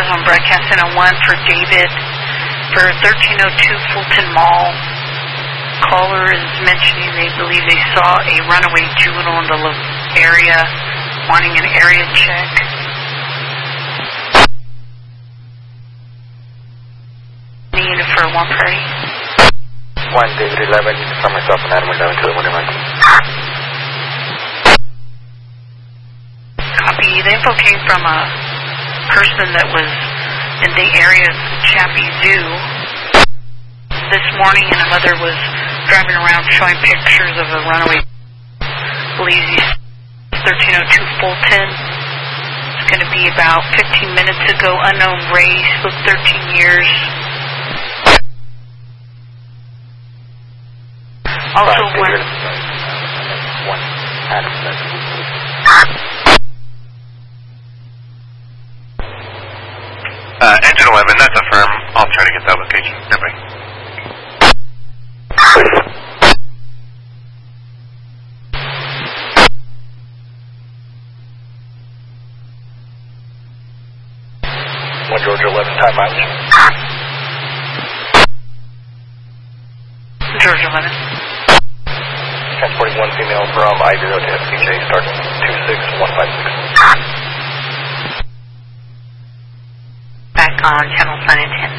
goes on broadcasting on 1 for David for 1302 Fulton Mall. Caller is mentioning they believe they saw a runaway juvenile in the area, wanting an area check. Unit for 1 Prairie. 1 David 11, you can find myself and Adam 11 to the 1 MIT. Copy. The info came from a person that was in the area of Chappie Zoo this morning, and a mother was driving around showing pictures of a runaway. Believes he's 1302 Fulton. It's going to be about 15 minutes ago. Unknown race, look 13 years. Also, when Engine 11, that's a firm. I'll try to get that location. Goodbye. Georgia 11, time mileage. Georgia 11. Transporting 1 female from I-0 to FCJ, starting 26156. Back on channel sign and 10.